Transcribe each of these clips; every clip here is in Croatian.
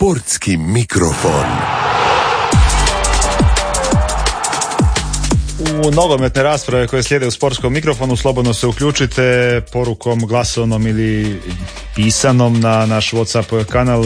Sportski mikrofon. U nogometne rasprave koje slijede u sportskom mikrofonu slobodno se uključite porukom, glasovnom ili pisanom na naš WhatsApp kanal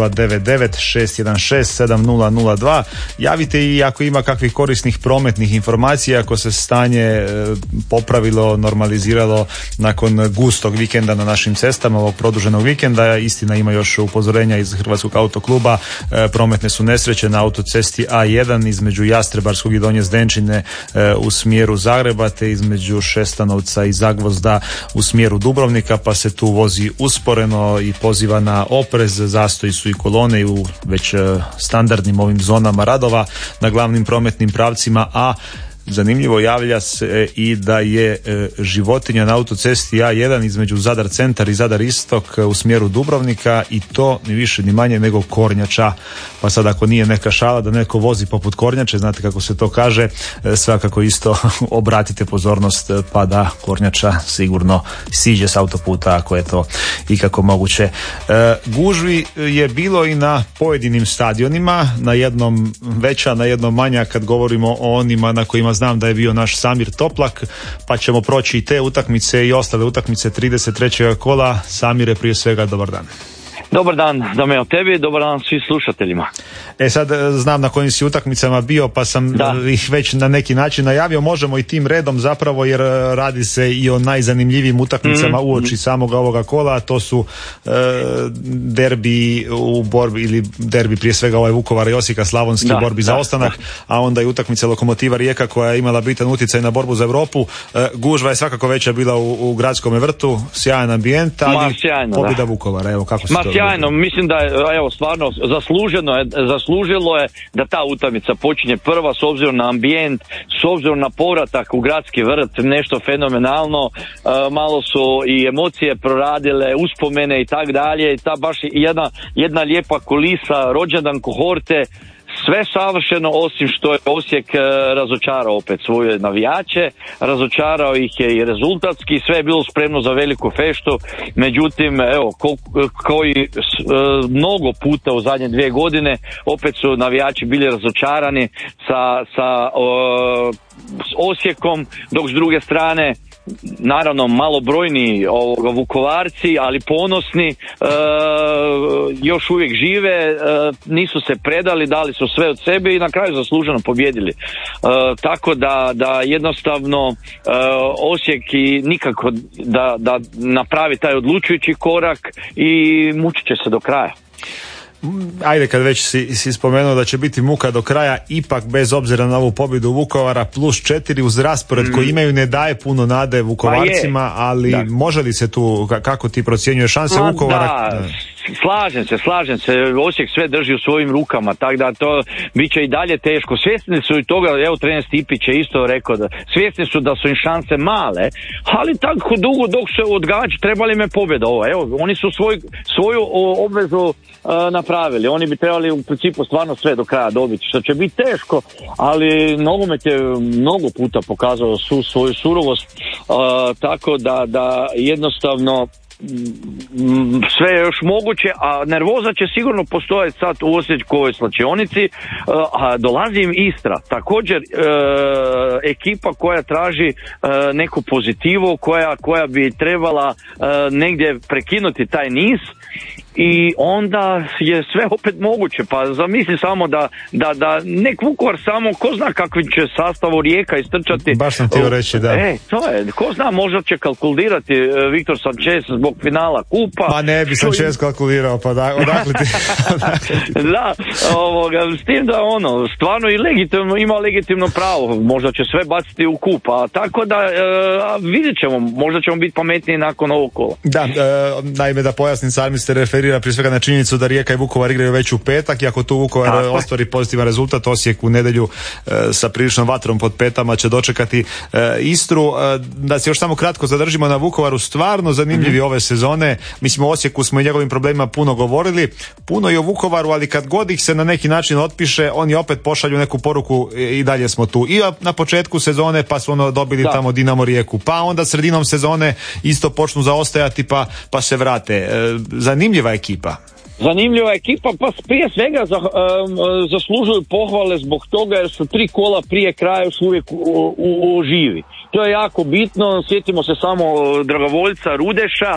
099-616-7002. Javite i ako ima kakvih korisnih prometnih informacija, ako se stanje popravilo, normaliziralo nakon gustog vikenda na našim cestama, ovog produženog vikenda. Istina, ima još upozorenja iz Hrvatskog autokluba. Prometne su nesreće na autocesti A1 između Jastrebarskog i Donje Zdenčine u smjeru Zagreba, te između Šestanovca i Zagvozda u smjeru Dubrovnika, pa se tu vozi usporeno i poziva na oprez. Zastoji su i kolone i u već standardnim ovim zonama radova na glavnim prometnim pravcima, a zanimljivo javlja se i da je životinja na autocesti A1 između Zadar centar i Zadar istok u smjeru Dubrovnika, i to ni više ni manje nego kornjača. Pa sad ako nije neka šala da neko vozi poput kornjače, znate kako se to kaže, svakako isto obratite pozornost pa da kornjača sigurno siđe s autoputa ako je to ikako moguće. Gužvi je bilo i na pojedinim stadionima, na jednom veća, na jednom manja, kad govorimo o onima na kojima znam da je bio naš Samir Toplak, pa ćemo proći i te utakmice i ostale utakmice 33. kola. Samire, prije svega dobar dan. Dobar dan, Dameo, tebi, dobar dan svim slušateljima. Sad znam na kojim si utakmicama bio, pa sam ih već na neki način najavio. Možemo i tim redom zapravo, jer radi se i o najzanimljivijim utakmicama uoči samoga ovoga kola. To su derbi u borbi, ili derbi prije svega ovaj Vukovar i Osijeka, slavonski borbi za ostanak, a onda i utakmica Lokomotiva Rijeka koja je imala bitan utjecaj na borbu za Europu. Gužva je svakako veća bila u Gradskome vrtu, sjajan ambijent, ali pobjeda Vukovara. Evo kako se to... Sjajno, mislim da je, evo, stvarno zaslužilo je da ta utakmica počinje prva, s obzirom na ambijent, s obzirom na povratak u Gradski vrt, nešto fenomenalno. Malo su i emocije proradile, uspomene i tak dalje, i ta baš jedna lijepa kulisa, rođendan kohorte. Sve savršeno, osim što je Osijek razočarao opet svoje navijače, razočarao ih je i rezultatski, sve je bilo spremno za veliku feštu. Međutim, evo, koji mnogo puta u zadnje 2 godine opet su navijači bili razočarani sa Osijekom, dok s druge strane naravno malobrojni Vukovarci, ali ponosni, još uvijek žive, nisu se predali, dali su sve od sebe i na kraju zasluženo pobjedili. Tako da jednostavno Osijek i nikako da napravi taj odlučujući korak i mučit će se do kraja. Ajde, kad već si spomenuo da će biti muka do kraja, ipak bez obzira na ovu pobjedu Vukovara +4 uz raspored koji imaju ne daje puno nade Vukovarcima, ali može li se tu, kako ti procjenjuješ šanse Vukovara? Slažem se, Osijek sve drži u svojim rukama, tako da to bit će i dalje teško. Svjesni su i toga, evo trener Stipić je isto rekao da svjesni su da su im šanse male, ali tako dugo dok se odgađa, trebali me pobjeda ova. Evo, oni su svoju obvezu napravili, oni bi trebali u principu stvarno sve do kraja dobiti, što će biti teško, ali nogomet je mnogo puta pokazao svoju surovost, tako da jednostavno sve je još moguće, a nervoza će sigurno postojati sad u Osječkovoj slačionici, a dolazi im Istra, također ekipa koja traži neku pozitivu, koja bi trebala negdje prekinuti taj niz, i onda je sve opet moguće. Pa zamisli samo da nek Vukovar samo, ko zna kakvim će sastavu Rijeka istrčati. Baš sam htio reći, da. To je, ko zna, možda će kalkulirati Viktor Sanchez zbog finala kupa. Pa ne bi Sanchez kalkulirao, pa odakle ti? Da, s tim da stvarno i legitimno, ima legitimno pravo, možda će sve baciti u kup, a tako da vidjet ćemo, možda ćemo biti pametniji nakon ovog kola. Da, naime da pojasnim, sami ste referirali prije svega na činjenicu da Rijeka i Vukovar igraju već u petak, i ako tu Vukovar ostvari pozitivan rezultat, Osijek u nedjelju sa priličnom vatrom pod petama će dočekati Istru. Da se još samo kratko zadržimo na Vukovaru, stvarno zanimljivi ove sezone. Mislim, o Osijeku smo i njegovim problemima puno govorili, puno i o Vukovaru, ali kad god ih se na neki način otpiše, oni opet pošalju neku poruku i dalje smo tu. I na početku sezone pa su dobili tamo Dinamo Rijeku, pa onda sredinom sezone isto počnu zaostajati pa se vrate. Zanimljiva ekipa. Zanimljiva ekipa, pa prije svega zaslužuju pohvale zbog toga jer su 3 kola prije kraja su uvijek u živi. To je jako bitno, sjetimo se samo dragovoljca Rudeša,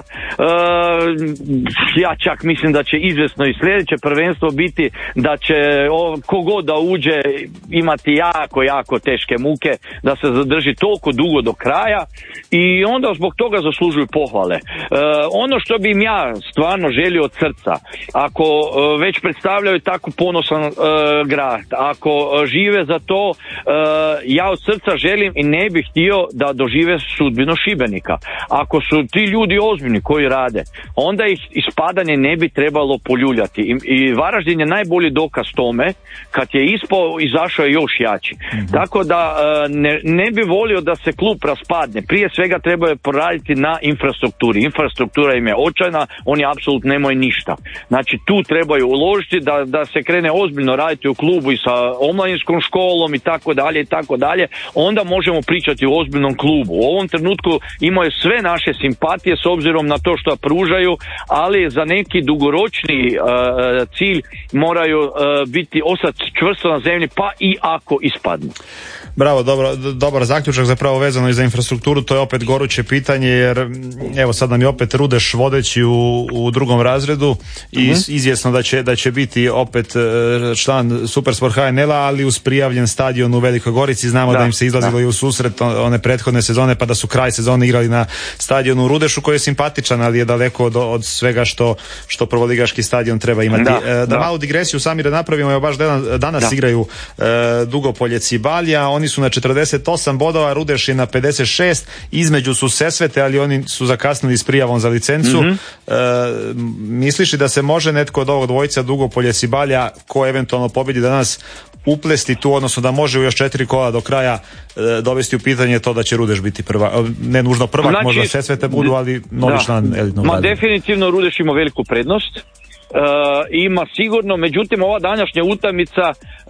ja čak mislim da će izvjesno i sljedeće prvenstvo biti da će kogod da uđe imati jako teške muke da se zadrži toliko dugo do kraja i onda zbog toga zaslužuju pohvale. Ono što bi im ja stvarno želio od srca, ako već predstavljaju tako ponosan grad, ako žive za to, ja od srca želim i ne bih htio da dožive sudbinu Šibenika. Ako su ti ljudi ozbiljni koji rade, onda ih ispadanje ne bi trebalo poljuljati. I Varaždin je najbolji dokaz tome, kad je izašao je još jači. Tako da ne bi volio da se klub raspadne. Prije svega trebaju poraditi na infrastrukturi. Infrastruktura im je očajna, oni apsolutno nemaju ništa. Znači tu trebaju uložiti da se krene ozbiljno raditi u klubu i sa omladinskom školom i tako dalje, onda možemo pričati o ozbiljnom klubu. U ovom trenutku imaju sve naše simpatije s obzirom na to što pružaju, ali za neki dugoročni cilj moraju ostati čvrsto na zemlji, pa i ako ispadnu. Bravo, dobar zaključak, zapravo vezano i za infrastrukturu, to je opet goruće pitanje jer evo sad nam je opet Rudeš vodeći u drugom razredu i izvjesno da će biti opet član Supersport HNL-a, ali uz prijavljen stadion u Velikoj Gorici. Znamo da im se izlazilo i u susret one prethodne sezone, pa da su kraj sezone igrali na stadionu u Rudešu koji je simpatičan, ali je daleko od svega što prvoligaški stadion treba imati. Da malu digresiju sami da napravimo, evo baš danas igraju Dugopolje Cibalija, oni su na 48 bodova, Rudeš je na 56, između su Sesvete, ali oni su zakasnili s prijavom za licencu. Misliš li da se može netko od ovog dvojica Dugopolje Cibalja, ko eventualno pobjedi danas, uplesti tu, odnosno da može u još 4 kola do kraja dovesti u pitanje to da će Rudeš biti prva, ne nužno prvak, znači, možda Sesvete budu, ali novi član elitnog razreda. Definitivno Rudeš ima veliku prednost. Ima sigurno, međutim ova današnja utakmica,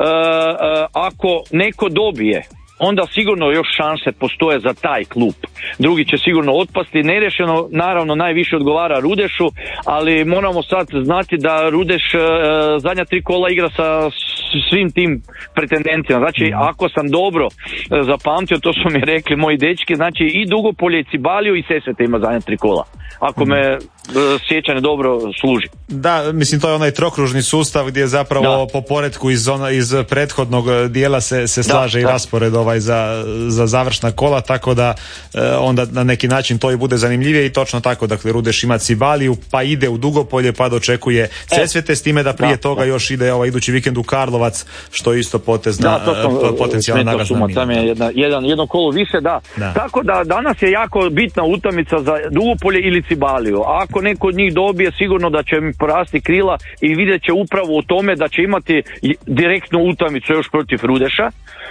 ako neko dobije, onda sigurno još šanse postoje za taj klub. Drugi će sigurno otpasti. Nerešeno naravno najviše odgovara Rudešu, ali moramo sad znati da Rudeš zadnja 3 kola igra sa svim tim pretendentima. Znači, ako sam dobro zapamtio, to su mi rekli moji dečki, znači i Dugopolje, i Cibaliju i Sesvete ima zadnja 3 kola. Ako me sjećanje dobro služi. Da, mislim to je onaj trokružni sustav gdje zapravo po poretku iz prethodnog dijela se slaže i raspored za završna kola, tako da onda na neki način to i bude zanimljivije i točno tako, dakle Rudeš ima Cibaliju, pa ide u Dugopolje, pa dočekuje Sesvete, s time da prije toga još ide idući vikend u Karlovac, što je isto potezna potencijalna nagazna mina. Tam je jedno kolo više, Tako da danas je jako bitna utakmica za Dugopolje ili Cibaliju. Ako neko od njih dobije, sigurno da će mi porasti krila i vidjet će upravo u tome da će imati direktnu utakmicu još protiv Rudeša.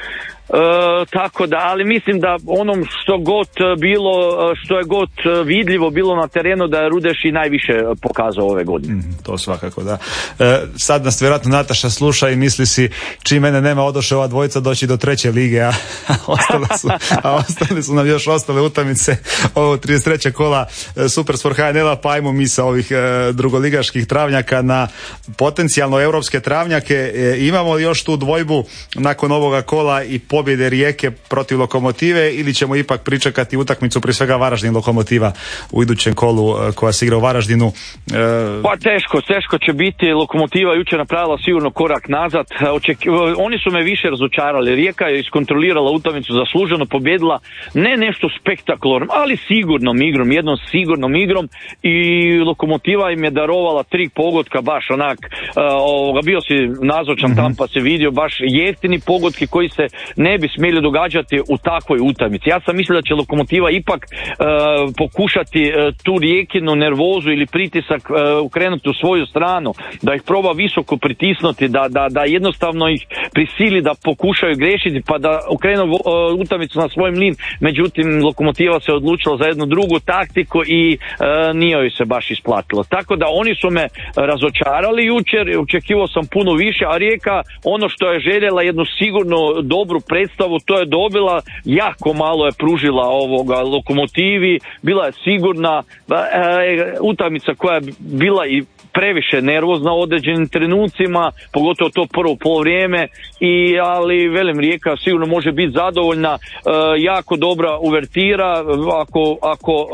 Tako da, ali mislim da onom što je god vidljivo bilo na terenu, da je Rudeš i najviše pokazao ove godine. To svakako, da. Sad nas vjerojatno Nataša sluša i misli si, čim mene nema, odoše ova dvojica doći do 3. lige, a ostale su nam još ostale utakmice ovo 33. kola Supersport HNL-a, pa ajmo mi sa ovih drugoligaških travnjaka na potencijalno europske travnjake. Imamo li još tu dvojbu nakon ovoga kola i pobjede Rijeke protiv Lokomotive, ili ćemo ipak pričekati utakmicu prije svega Varaždin Lokomotiva u idućem kolu koja se igra u Varaždinu? Pa teško će biti. Lokomotiva jučer napravila sigurno korak nazad. Oni su me više razočarali. Rijeka je iskontrolirala utakmicu, zasluženo pobjedila, ne nešto spektakularno, ali jednom sigurnom igrom, i Lokomotiva im je darovala 3 pogotka, baš onak, bio si nazočan tam pa se vidio, baš jeftini pogodki koji se ne bi smjeli događati u takvoj utakmici. Ja sam mislio da će Lokomotiva ipak pokušati tu Rijekinu nervozu ili pritisak ukrenuti u svoju stranu, da ih proba visoko pritisnuti, da jednostavno ih prisili da pokušaju grešiti pa da ukrenu utakmicu na svoj mlin. Međutim, Lokomotiva se odlučila za jednu drugu taktiku i nije joj se baš isplatilo. Tako da oni su me razočarali jučer, očekivao sam puno više, a Rijeka ono što je željela, jednu sigurno dobru predstavu, to je dobila, jako malo je pružila Lokomotivi, bila je sigurna utakmica koja je bila i previše nervozna u određenim trenucima, pogotovo to prvo polovrijeme, ali velim, Rijeka sigurno može biti zadovoljna, jako dobra uvertira, ako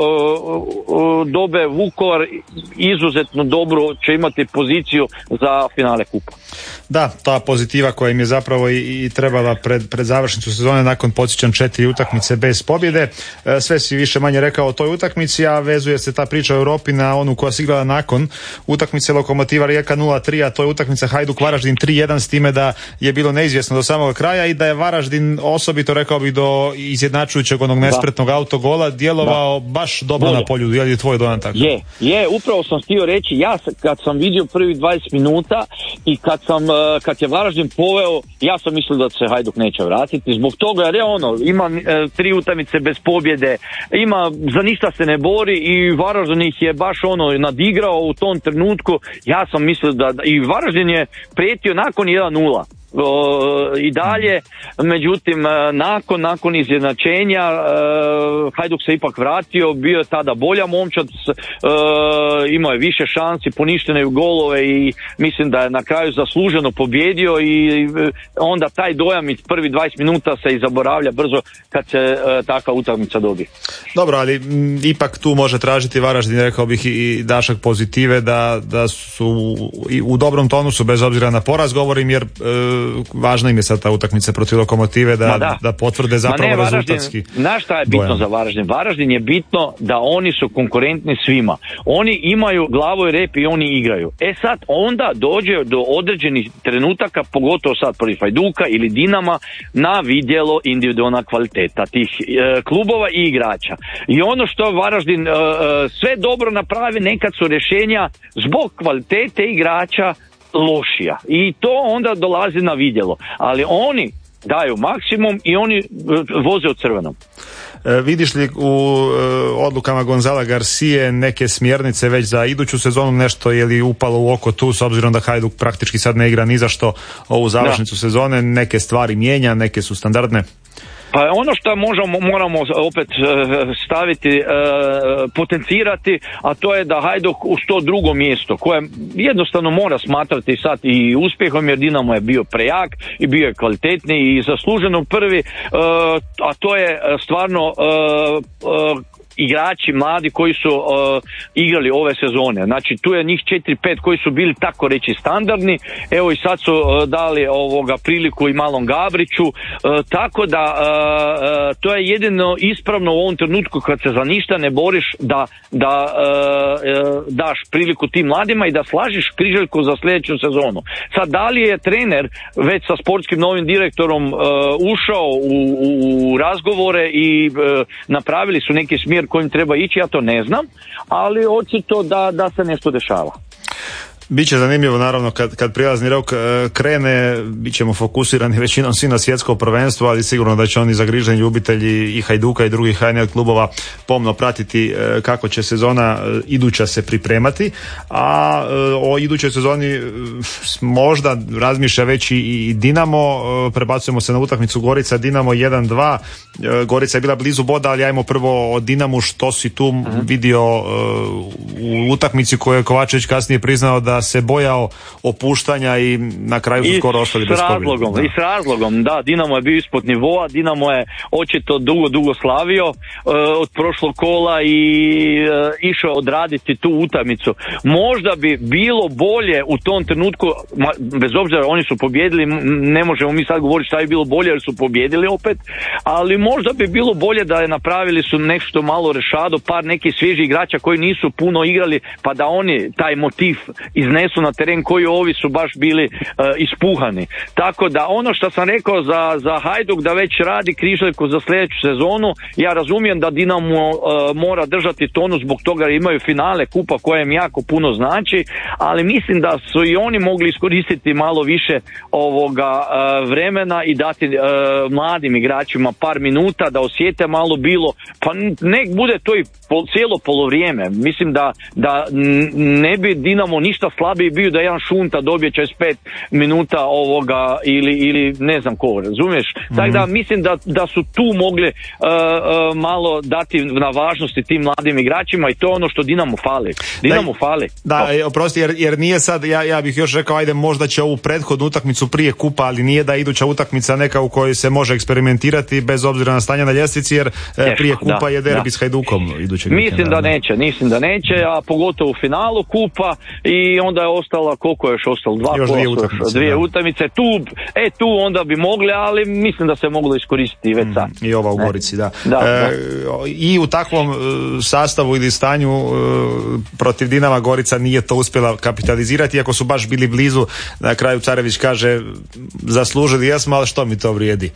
dobe Vukovar, izuzetno dobro će imati poziciju za finale kupa. Da, ta pozitiva koja im je zapravo i trebala pred završnicu sezone nakon, podsjećam, 4 utakmice bez pobjede. Sve si više manje rekao o toj utakmici, a vezuje se ta priča u Europi na onu koja se igrala nakon utakmice Lokomotiva Rijeka 0-3, a to je utakmica Hajduk Varaždin 3-1, s time da je bilo neizvjesno do samog kraja i da je Varaždin osobito, rekao bih, do izjednačujućeg onog nespretnog autogola djelovao baš dobro na polju. Je li tvoj dojam tako? Je, upravo sam htio reći, ja kad sam vidio prvih 20 minuta i kad je Varaždin poveo, ja sam mislio da se Hajduk neće vratiti, zbog toga jer ima 3 utakmice bez pobjede, za ništa se ne bori i Varaždin ih je baš nadigrao u tom trenutku. Ja sam mislio da i Varaždin je prijetio nakon 1-0 i dalje, međutim nakon izjednačenja Hajduk se ipak vratio, bio je tada bolja momčad, imao je više šansi, poništene golove i mislim da je na kraju zasluženo pobjedio i onda taj dojam iz prvih 20 minuta se i zaboravlja brzo kad se takva utakmica dobije. Dobro, ali ipak tu može tražiti Varaždin, rekao bih, i dašak pozitive da su u dobrom tonusu bez obzira na poraz, govorim, jer važna im je sad ta utakmica protiv Lokomotive da potvrde zapravo rezultatski. Znaš šta je bitno za Varaždin? Varaždin je bitno da oni su konkurentni svima. Oni imaju glavu i rep i oni igraju. Sad onda dođe do određenih trenutaka, pogotovo sad protiv Hajduka ili Dinama, na vidjelo individualna kvaliteta tih klubova i igrača. I ono što Varaždin sve dobro napravi, nekad su rješenja zbog kvalitete igrača lošija i to onda dolazi na vidjelo, ali oni daju maksimum i oni voze u crvenom. Vidiš li u odlukama Gonzala Garcije neke smjernice već za iduću sezonu, nešto je li upalo u oko tu, s obzirom da Hajduk praktički sad ne igra ni za što ovu završnicu sezone, neke stvari mijenja, neke su standardne? Pa ono što moramo opet staviti, potencirati, a to je da Hajduk uz to drugo mjesto koje jednostavno mora smatrati sad i uspjehom, jer Dinamo je bio prejak i bio je kvalitetniji i zasluženo prvi, a to je stvarno igrači mladi koji su igrali ove sezone. Znači tu je njih 4-5 koji su bili tako reći standardni, evo i sad su dali priliku i malom Gabriću, tako da to je jedino ispravno u ovom trenutku kad se za ništa ne boriš da daš priliku tim mladima i da slažiš križaljku za sljedeću sezonu. Sad da li je trener već sa sportskim novim direktorom ušao u razgovore i napravili su neki smjer kojim treba ići, ja to ne znam, ali očito da se nešto dešava. Biće zanimljivo, naravno, kad prijelazni rok krene, bit ćemo fokusirani većinom svi na svjetsko prvenstvo, ali sigurno da će oni zagriženi ljubitelji i Hajduka i drugih HNL klubova pomno pratiti kako će sezona iduća se pripremati, a o idućoj sezoni možda razmišlja već i Dinamo. Prebacujemo se na utakmicu Gorica Dinamo 1-2. Gorica je bila blizu boda, ali ajmo prvo o Dinamu. Što si tu vidio u utakmici koju je Kovačević kasnije priznao da se bojao opuštanja i na kraju su skoro ostali bez pobjede. I s razlogom, da, Dinamo je bio ispod nivoa, Dinamo je očito dugo slavio od prošlog kola i išao odraditi tu utakmicu. Možda bi bilo bolje u tom trenutku, bez obzira oni su pobjedili, ne možemo mi sad govoriti šta je bilo bolje jer su pobjedili opet, ali možda bi bilo bolje da je napravili su nešto malo rešado, par nekih svježih igrača koji nisu puno igrali, pa da oni taj motiv iznesu na teren koji ovi su baš bili ispuhani. Tako da ono što sam rekao za Hajduk da već radi križaljku za sljedeću sezonu, ja razumijem da Dinamo mora držati tonu zbog toga jer imaju finale kupa koje im jako puno znači, ali mislim da su i oni mogli iskoristiti malo više vremena i dati mladim igračima par minuta da osjete malo bilo, pa nek bude to i cijelo polovrijeme. Mislim da ne bi Dinamo ništa slabiji bio da jedan Šunta dobije 45 minuta ovoga ili ne znam ko, razumiješ? Tako da mislim da su tu mogli malo dati na važnosti tim mladim igračima i to je ono što Dinamo fali. Da, oprosti, jer nije sad, ja bih još rekao, ajde možda će ovu prethodnu utakmicu prije kupa, ali nije da iduća utakmica neka u kojoj se može eksperimentirati bez obzira na stanje na ljestvici, jer prije kupa je derbi s Hajdukom idućeg vikenda. Mislim da neće, a pogotovo u finalu kupa i onda je ostala, koliko je još ostalo? Dvije utakmice. Tu onda bi mogli, ali mislim da se moglo iskoristiti već sad. I ova u Gorici, da. I u takvom sastavu ili stanju protiv Dinama Gorica nije to uspjela kapitalizirati, iako su baš bili blizu. Na kraju Carević kaže, zaslužili jesmo, ali što mi to vrijedi?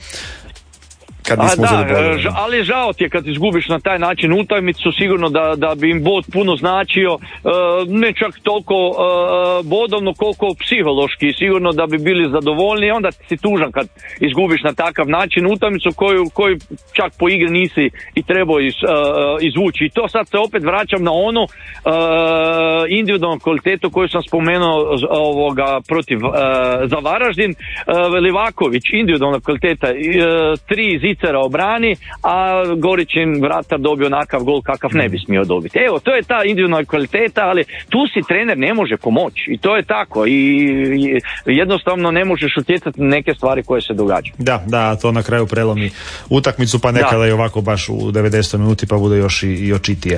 Ali žao ti je kad izgubiš na taj način utakmicu, sigurno da bi im bod puno značio, ne čak toliko bodovno koliko psihološki, sigurno da bi bili zadovoljni, onda si tužan kad izgubiš na takav način utakmicu koju čak po igri nisi i trebao izvući. I to sad se opet vraćam na onu individualnu kvalitetu koju sam spomenuo protiv za Varaždin. Livaković, individualna kvaliteta, 3 Zicera obrani, a Goričin vratar dobio onakav gol kakav ne bi smio dobiti. Evo, to je ta individualna kvaliteta, ali tu si trener ne može pomoći i to je tako i jednostavno ne možeš utjecati na neke stvari koje se događaju. Da, to na kraju prelomi utakmicu, pa nekada i ovako baš u 90. minuti pa bude još i očitije.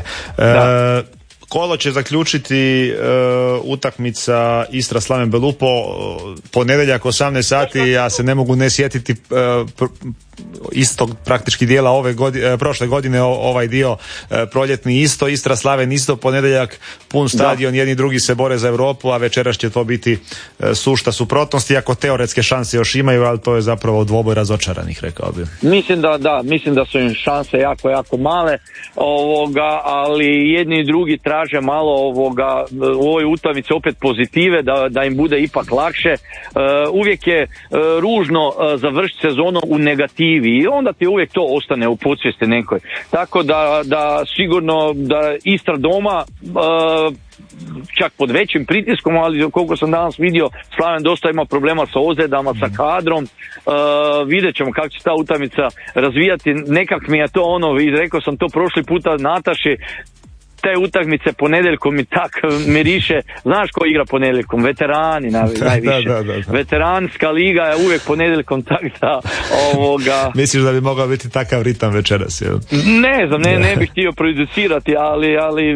Kolo će zaključiti utakmica Istra Slaven Belupo, ponedjeljak 18 sati, ja se ne mogu ne sjetiti istog praktički dijela prošle godine, ovaj dio proljetni isto, Istra Slaven isto, ponedjeljak pun stadion, jedni i drugi se bore za Europu, a večeras će to biti sušta suprotnost, iako teoretske šanse još imaju, ali to je zapravo dvoboj razočaranih, rekao bi. Mislim da su im šanse jako male, ali jedni i drugi traže malo u ovoj utakmici opet pozitive, da im bude ipak lakše. Uvijek je ružno završiti sezonu u negativi i onda ti uvijek to ostane u podsvijesti nekoj. Tako da sigurno da Istra doma čak pod većim pritiskom, ali koliko sam danas vidio, Slaven dosta ima problema sa ozljedama, sa kadrom. Vidjet ćemo kako će ta utakmica razvijati. Nekak mi je to i rekao sam to prošli puta Nataši, te utakmice ponedjeljkom mi tak miriše, znaš ko igra ponedjeljkom? Veterani najviše. Da. Veteranska liga je uvijek ponedjeljkom, tak da Misliš da bi mogao biti takav ritam večeras, jel? Ne znam, ne bih htio producirati, ali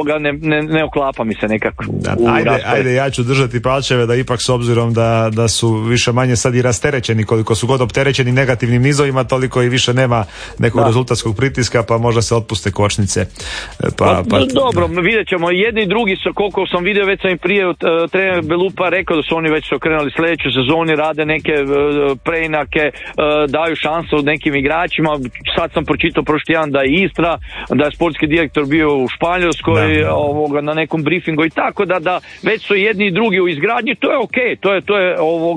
ne oklapa mi se nekako. Ajde, ja ću držati palčeve da ipak s obzirom da su više manje sad i rasterećeni, koliko su god opterećeni negativnim nizovima, toliko i više nema nekog rezultatskog pritiska, pa možda se otpuste kočnice. Dobro, vidjet ćemo. Jedni i drugi su, koliko sam vidio, već sam i prije trener Belupa rekao da su oni već okrenuli sljedeću sezoni, rade neke preinake, daju šansu nekim igračima. Sad sam pročitao prošli tjedan da je Istra, da je sportski direktor bio u Španjolskoj, na nekom briefingu i tako da već su jedni i drugi u izgradnji. To je okej, to je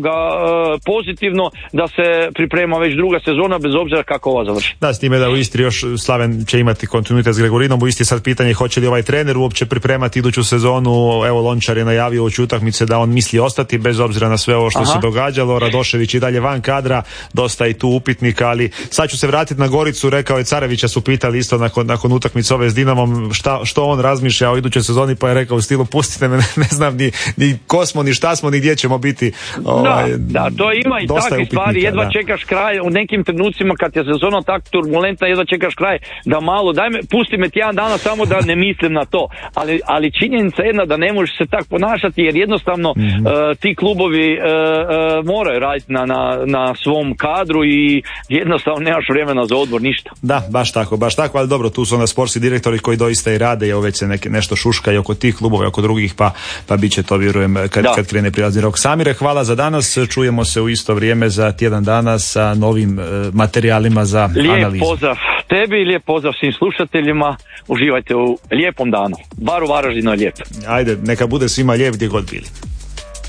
pozitivno da se priprema već druga sezona bez obzira kako ova završi. Da, s time da u Istri još Slaven će imati kontinuitet s Gregorinom, u Istri sad pitanje hoće li ovaj trener uopće pripremati iduću sezonu. Evo, Lončar je najavio uoči utakmice da on misli ostati bez obzira na sve ovo što se događalo. Radošević i dalje van kadra, dosta i tu upitnika, ali sad ću se vratiti na Goricu. Rekao je, Carevića su pitali isto nakon utakmice ove s Dinamom što on razmišlja o idućoj sezoni, pa je rekao u stilu pustite me, ne znam ni ko smo, ni šta smo, ni gdje ćemo biti. Da, to ima i takvih stvari, jedva čekaš kraj u nekim trenucima kad je sezona tako turbulentna, jedva čekaš kraj da malo, pusti me tjedan dana samo da ne mislim na to, ali činjenica jedna da ne možeš se tako ponašati, jer jednostavno ti klubovi moraju raditi na svom kadru i jednostavno nemaš vremena za odbor, ništa. Da, baš tako, ali dobro, tu su onda sportski direktori koji doista i rade i već se nešto šuška i oko tih klubova i oko drugih, pa bit će to, vjerujem, kad krene prilazni rok. Samire, hvala za danas, čujemo se u isto vrijeme za tjedan dana sa novim materijalima za analizu. Lijep pozdrav tebi i lijep pozdrav svim slušateljima, uživajte u lijepom danu, bar u Varaždinu je lijep. Ajde, neka bude svima lijep gdje god bili.